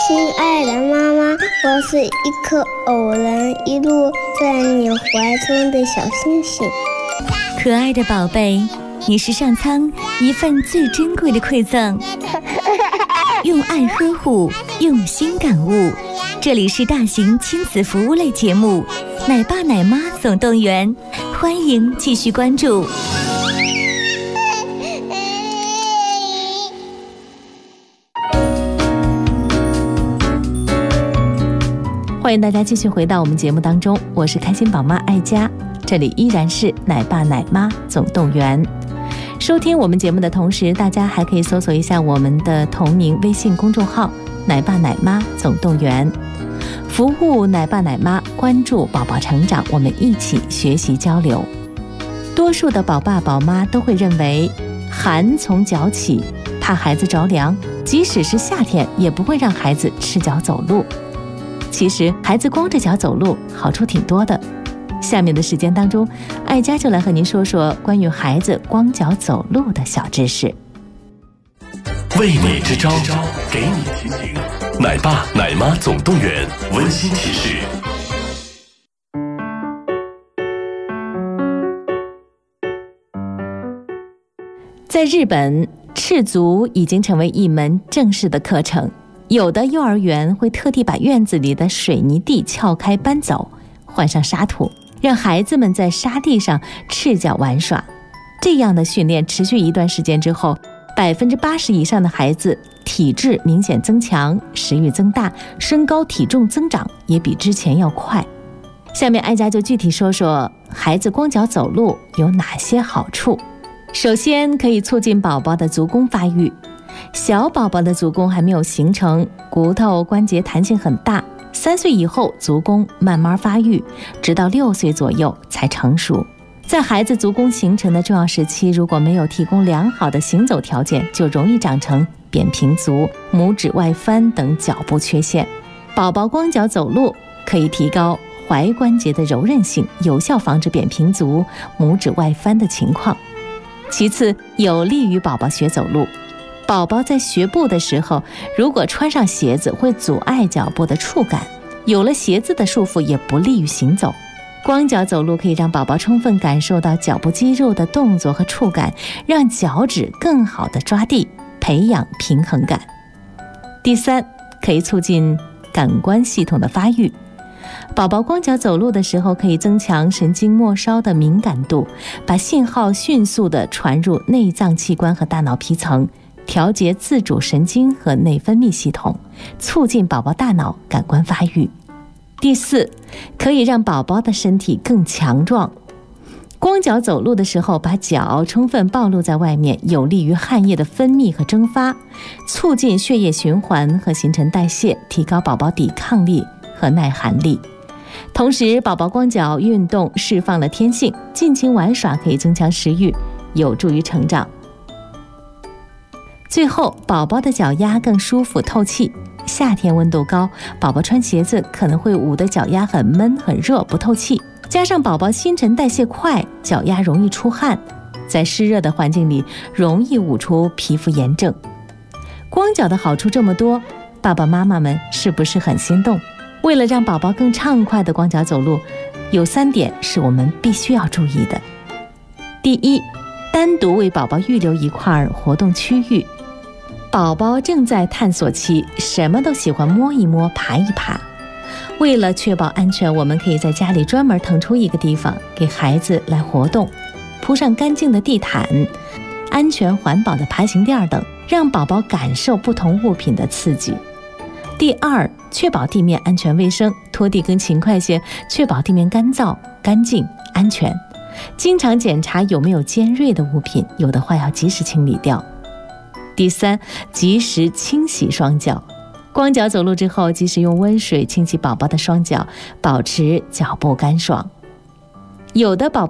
亲爱的妈妈，我是一颗偶然一路在你怀中的小星星。 可爱的宝贝，你是上苍一份最珍贵的馈赠，用爱呵护，用心感悟。这里是大型亲子服务类节目《奶爸奶妈总动员》，欢迎继续关注。欢迎大家继续回到我们节目当中，我是开心宝妈爱佳，这里依然是奶爸奶妈总动员。收听我们节目的同时，大家还可以搜索一下我们的同名微信公众号奶爸奶妈总动员，服务奶爸奶妈，关注宝宝成长，我们一起学习交流。多数的宝爸宝妈都会认为寒从脚起，怕孩子着凉，即使是夏天也不会让孩子赤脚走路。其实孩子光着脚走路好处挺多的，下面的时间当中，爱佳就来和您说说关于孩子光脚走路的小知识。 为你支招，给你提醒，奶爸奶妈总动员温馨提示。 在日本，赤足已经成为一门正式的课程，有的幼儿园会特地把院子里的水泥地撬开搬走，换上沙土，让孩子们在沙地上赤脚玩耍。这样的训练持续一段时间之后，80%以上的孩子体质明显增强，食欲增大，身高体重增长也比之前要快。下面爱佳就具体说说孩子光脚走路有哪些好处。首先，可以促进宝宝的足弓发育。小宝宝的足弓还没有形成，骨头关节弹性很大，3岁以后足弓慢慢发育，直到6岁左右才成熟。在孩子足弓形成的重要时期，如果没有提供良好的行走条件，就容易长成扁平足、拇指外翻等脚部缺陷。宝宝光脚走路可以提高踝关节的柔韧性，有效防止扁平足、拇指外翻的情况。其次，有利于宝宝学走路。宝宝在学步的时候，如果穿上鞋子会阻碍脚部的触感，有了鞋子的束缚也不利于行走。光脚走路可以让宝宝充分感受到脚部肌肉的动作和触感，让脚趾更好地抓地，培养平衡感。第三，可以促进感官系统的发育。宝宝光脚走路的时候，可以增强神经末梢的敏感度，把信号迅速地传入内脏器官和大脑皮层，调节自主神经和内分泌系统，促进宝宝大脑感官发育。第四，可以让宝宝的身体更强壮。光脚走路的时候，把脚充分暴露在外面，有利于汗液的分泌和蒸发，促进血液循环和新陈代谢，提高宝宝抵抗力和耐寒力。同时，宝宝光脚运动释放了天性，尽情玩耍可以增强食欲，有助于成长。最后，宝宝的脚丫更舒服透气。夏天温度高，宝宝穿鞋子可能会捂得脚丫很闷很热不透气，加上宝宝新陈代谢快，脚丫容易出汗，在湿热的环境里容易捂出皮肤炎症。光脚的好处这么多，爸爸妈妈们是不是很心动？为了让宝宝更畅快的光脚走路，有3点是我们必须要注意的。第一，单独为宝宝预留一块活动区域。宝宝正在探索期，什么都喜欢摸一摸、爬一爬。为了确保安全，我们可以在家里专门腾出一个地方给孩子来活动，铺上干净的地毯、安全环保的爬行垫等，让宝宝感受不同物品的刺激。第二，确保地面安全卫生，拖地更勤快些，确保地面干燥、干净、安全。经常检查有没有尖锐的物品，有的话要及时清理掉。第三，及时清洗双脚。光脚走路之后，及时用温水清洗宝宝的双脚，保持脚部干爽。有的宝宝